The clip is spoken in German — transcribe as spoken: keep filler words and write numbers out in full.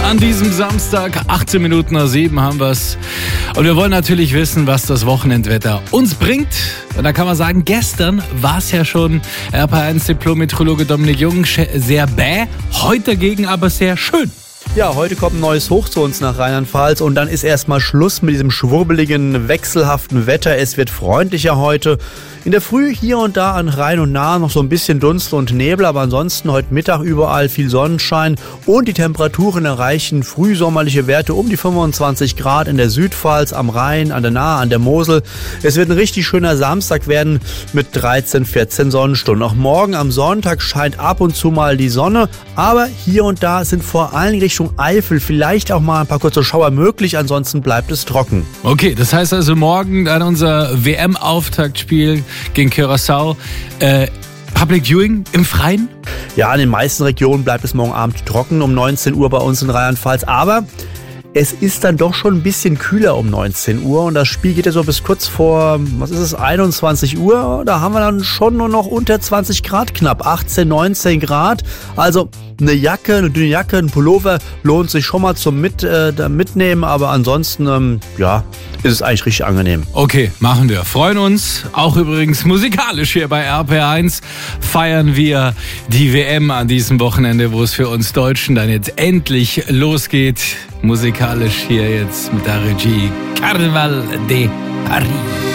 an diesem Samstag. achtzehn Minuten nach sieben haben wir es. Und wir wollen natürlich wissen, was das Wochenendwetter uns bringt. Und da kann man sagen, gestern war es ja schon R P eins Diplom-Meteorologe Dominik Jung sehr bäh. Heute dagegen aber sehr schön. Ja, heute kommt ein neues Hoch zu uns nach Rheinland-Pfalz und dann ist erstmal Schluss mit diesem schwurbeligen, wechselhaften Wetter. Es wird freundlicher heute. In der Früh hier und da an Rhein und Nahe noch so ein bisschen Dunst und Nebel, aber ansonsten heute Mittag überall viel Sonnenschein und die Temperaturen erreichen frühsommerliche Werte um die fünfundzwanzig Grad in der Südpfalz, am Rhein, an der Nahe, an der Mosel. Es wird ein richtig schöner Samstag werden mit dreizehn, vierzehn Sonnenstunden. Auch morgen am Sonntag scheint ab und zu mal die Sonne, aber hier und da sind vor allem Richtung Eifel vielleicht auch mal ein paar kurze Schauer möglich, ansonsten bleibt es trocken. Okay, das heißt also morgen dann unser W M-Auftaktspiel gegen Curaçao. Äh, Public Viewing im Freien? Ja, in den meisten Regionen bleibt es morgen Abend trocken um neunzehn Uhr bei uns in Rheinland-Pfalz, aber es ist dann doch schon ein bisschen kühler um neunzehn Uhr und das Spiel geht ja so bis kurz vor, was ist es, einundzwanzig Uhr. Da haben wir dann schon nur noch unter zwanzig Grad, knapp achtzehn, neunzehn Grad. Also eine Jacke, eine dünne Jacke, ein Pullover lohnt sich schon mal zum mit, äh, mitnehmen, aber ansonsten, ähm, ja, ist es eigentlich richtig angenehm. Okay, machen wir. Freuen uns. Auch übrigens musikalisch hier bei R P eins feiern wir die W M an diesem Wochenende, wo es für uns Deutschen dann jetzt endlich losgeht. Musikalisch hier jetzt mit der Regie Carnaval de Paris.